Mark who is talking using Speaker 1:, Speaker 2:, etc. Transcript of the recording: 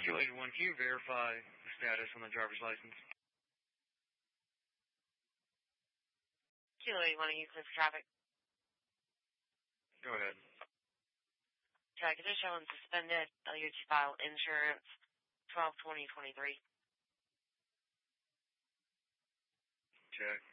Speaker 1: Q81, can you verify the status on the driver's license?
Speaker 2: Q81, you clear for traffic?
Speaker 1: Go ahead.
Speaker 2: Track is showing suspended. Failure to file insurance. 12/20/23.
Speaker 1: Check.